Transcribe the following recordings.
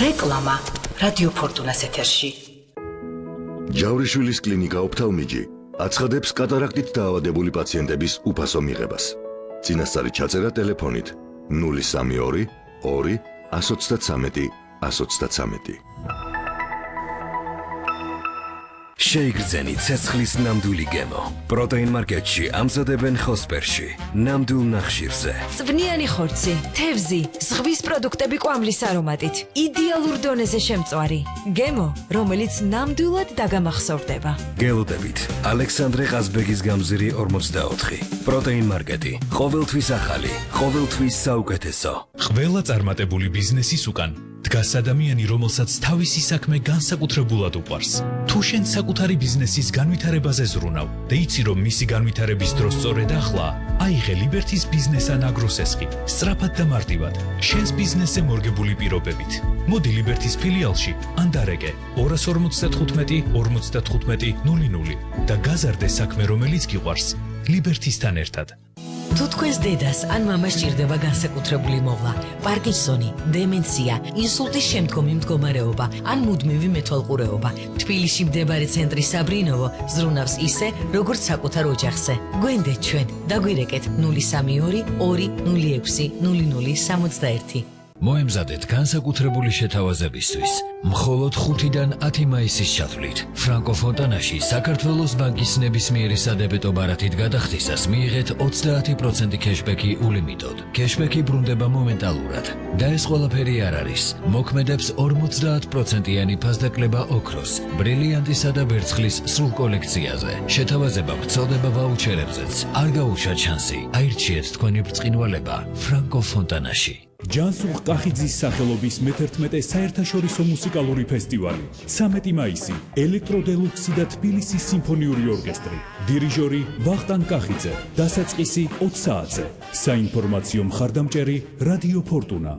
რეკლამა რადიო ფორტუნას ეთერში. ჯავრიშვილის კლინიკა ოფთალმიჯი აცხადებს კატარაქტით დაავადებული პაციენტების უფასო მიღებას. წინასწარი ჩაწერა ტელეფონით 032 2 133 133. შეიგრძენი ცეცხლის ნამდვილი გემო. პროტეინ მარკეტში ამზადებენ ხოსპერში, ნამდვილ ნახშირზე. წვნიანი ხორცი, თევზი, ზღვის პროდუქტები კვამლის არომატით, იდეალურ დონეზე შემწვარი. გემო, რომელიც ნამდვილად დაგამახსოვრდება. გელოდებით, ალექსანდრე ყაზბეგის გამზირი 44. პროტეინ მარკეტი, ყოველთვის ახალი, ყოველთვის საუკეთესო. ყველა წარმატებული ბიზნესის უკან დგას ადამიანი, რომელსაც თავისი საქმე განსაკუთრებულად უყვარს. თუ შენ საკუთარი ბიზნესის განვითარებაზე ზრუნავ და იცი, რომ მისი განვითარების დრო სწორედ ახლაა, აიღე ლიბერთის ბიზნეს ან აგროსესხი, სწრაფად და მარტივად, შენს ბიზნესზე მორგებული პირობებით. მოდი ლიბერთის ფილიალში ან დარეკე 255 55 00 და გაზარდე საქმე, რომელიც გიყვარს, ლიბერთისთან ერთად. თუ თქვენს დედას ან მამას ჭირდება განსაკუთრებული მოვლა, პარკინსონი, დემენცია, ინსულტის შემდგომი მდგომარეობა ან მუდმივი მეთვალყურეობა, თბილისში მდებარე ცენტრი საბრინოვო ზრუნავს ისე, როგორც საკუთარ ოჯახზე. გვენდეთ ჩვენ, დაგვირეკეთ 032 2 06 0061. მოემზადეთ განსაკუთრებული შეთავაზებისთვის. მხოლოდ 5-დან 10 მაისის ჩათვლით. ფრანკო ფონტანაში საქართველოს ბანკის ნებისმიერი სადებეტო ბარათით გადახდისას მიიღეთ 30% კეშბექი ულიმიტოდ. კეშბექი ბრუნდება მომენტალურად. და ეს ყველაფერი არ არის. მოქმედებს 50%-იანი ფასდაკლება ოქროს, ბრილიანტისა და ვერცხლის სრულ კოლექციაზე. შეთავაზება ვრცელდება ვაუჩერებზეც. არ გაუშვათ შანსი. აირჩიეთ თქვენი ბრწყინვალება ფრანკო ფონტანაში. ჯანსუღ კახიძის სახელობის მე-11 საერთაშორისო მუსიკალური ფესტივალი 13 მაისი ელექტროდელუქსი და თბილისის სიმფონიური ორკესტრი დირიჟორი ვახტანგ კახიძე დასაწყისი 20 საათზე საინფორმაციო მხარდამჭერი რადიო ფორტუნა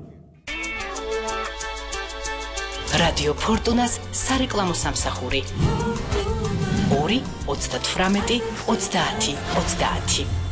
რადიო ფორტუნას სარეკლამო სამსახური 2 38 30 30